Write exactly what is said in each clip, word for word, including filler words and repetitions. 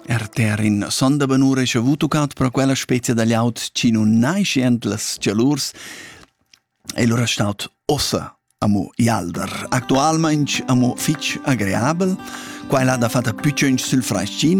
Er ter in sonda benura e avuto caut per quella spezia dagli aut ci non nascient las gelurs e loro staut ossa amo ialder. Actualmente amo fitch agreabel, quai l'ha da fatta più sul frascin,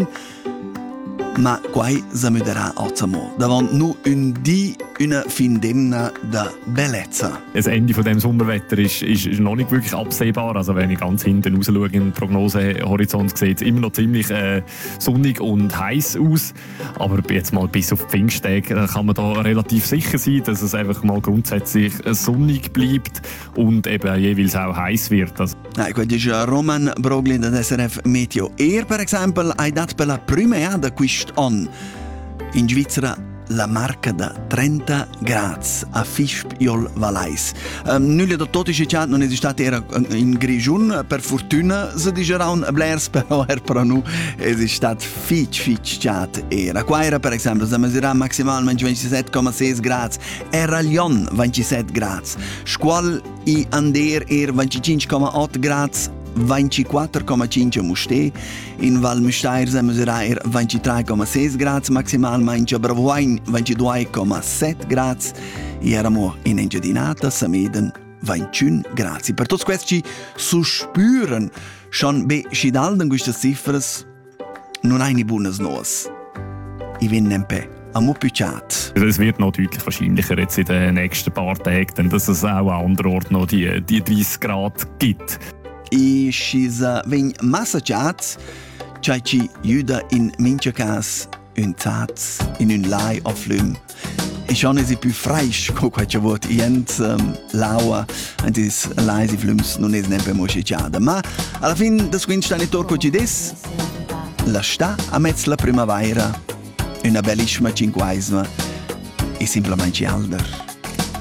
ma quai s'amuderà ozamo. Davant nu un di una findenna da bellezza. Das Ende von dem Sommerwetter ist, ist, ist noch nicht wirklich absehbar. Also wenn ich ganz hinten raus schaue im Prognosehorizont, sieht es immer noch ziemlich äh, sonnig und heiß aus. Aber jetzt mal bis auf Pfingsttage kann man da relativ sicher sein, dass es einfach mal grundsätzlich sonnig bleibt und eben jeweils auch heiß wird. Also Ah, questo è Roman Brogli da S R F Meteo. Er, per esempio, ha dato per la prima volta quest'anno in Svizzera la marca da trenta gradi a Fischbiol Valais. Um, nulla da tutto è non è stato era in Grigion, per fortuna si dicerà un blers, però er per noi è stato fitch fitch chat era. Qua era, per esempio, si misurava maximalmente ventisette virgola sei gradi, era Lyon ventisette gradi, Squal i Ander era venticinque virgola otto gradi, ventiquattro virgola cinque Musté, in Val Müstair si misurava ventitré virgola sei gradi maximalmente, a Bravoin ventidue virgola sette gradi, e eravamo in Engiadinata, si meden ventuno gradi. Per tutti questi si spüren, schon bei Schidalden queste cifre non hai ni buonas nuos. I vin nempe amo picciat. Es wird noch deutlich wahrscheinlicher jetzt in den nächsten paar Tagen, dass es auch an anderen Orten noch die, die dreißig Grad gibt. I scisa vegn massacciats, c'hai ci juda in mincha cas un zaz in un lai a flum. E schon è più freisch, co qua c'è vot ient um, laua, antis lai si flums non è nempe moscicciada. Ma alla fin das quin sta ne torco ci des, la sta a mezz la primavera, una bellissima cinquaisma e simplemente alder.